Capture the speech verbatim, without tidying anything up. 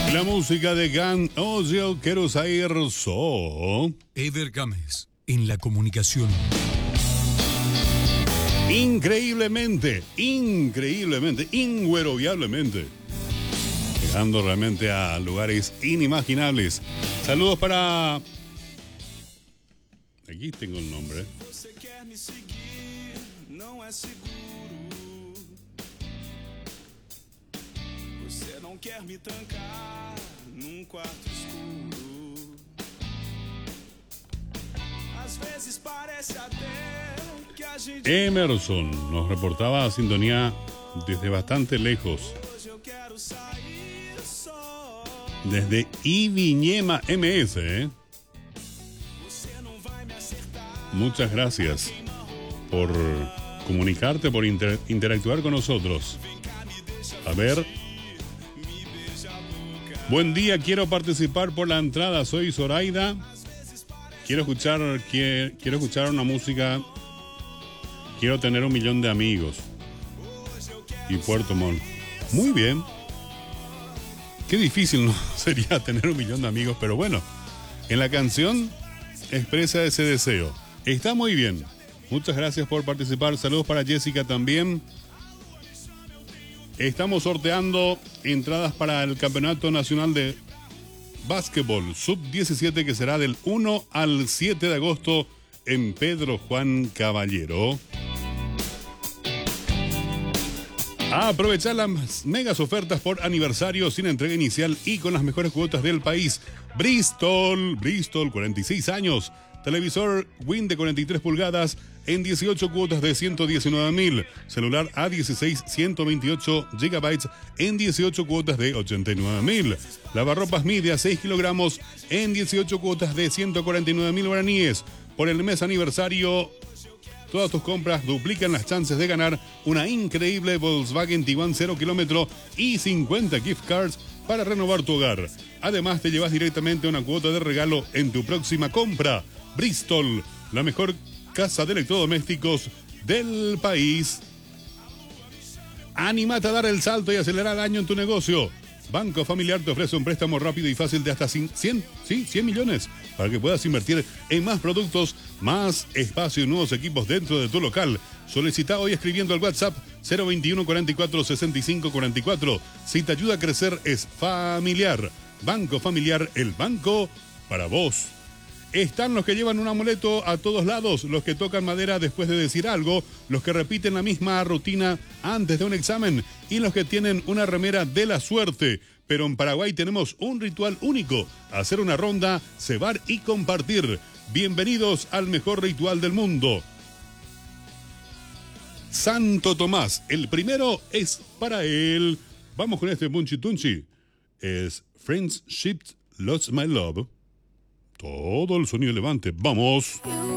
La música de Gan Ojo, quiero saber so. Eder Gámez, en la comunicación. Increíblemente, increíblemente, ingueroviablemente. Llegando realmente a lugares inimaginables. Saludos para... Aquí tengo el nombre. Emerson nos reportaba sintonía desde bastante lejos. Desde Iviñema M S, ¿eh? Muchas gracias por comunicarte, por inter- interactuar con nosotros. A ver. Buen día, quiero participar por la entrada. Soy Zoraida. Quiero escuchar, quiero, quiero escuchar una música. Quiero tener un millón de amigos. Y Puerto Montt. Muy bien. Qué difícil, ¿no? Sería tener un millón de amigos, pero bueno. En la canción expresa ese deseo. Está muy bien. Muchas gracias por participar. Saludos para Jessica también. Estamos sorteando entradas para el Campeonato Nacional de Básquetbol sub diecisiete que será del uno al siete de agosto en Pedro Juan Caballero. A aprovechar las megas ofertas por aniversario sin entrega inicial y con las mejores cuotas del país. Bristol, Bristol, cuarenta y seis años. Televisor Win de cuarenta y tres pulgadas en dieciocho cuotas de ciento diecinueve mil. Celular A dieciséis ciento veintiocho gigabytes en dieciocho cuotas de ochenta y nueve mil. Lavarropas Media seis kilogramos en dieciocho cuotas de ciento cuarenta y nueve mil guaraníes. Por el mes aniversario, todas tus compras duplican las chances de ganar una increíble Volkswagen Tiguan cero kilómetro y cincuenta gift cards para renovar tu hogar. Además, te llevas directamente una cuota de regalo en tu próxima compra. Bristol, la mejor casa de electrodomésticos del país. Anímate a dar el salto y acelerar el año en tu negocio. Banco Familiar te ofrece un préstamo rápido y fácil de hasta cien, sí, cien millones para que puedas invertir en más productos, más espacio y nuevos equipos dentro de tu local. Solicita hoy escribiendo al WhatsApp cero veintiuno cuarenta y cuatro sesenta y cinco cuarenta y cuatro. Si te ayuda a crecer es Familiar. Banco Familiar, el banco para vos. Están los que llevan un amuleto a todos lados, los que tocan madera después de decir algo, los que repiten la misma rutina antes de un examen y los que tienen una remera de la suerte. Pero en Paraguay tenemos un ritual único: hacer una ronda, cebar y compartir. Bienvenidos al mejor ritual del mundo. Santo Tomás, el primero es para él. Vamos con este punchi tunchi. Es Friendship Lost My Love. Todo el sonido levante. ¡Vamos!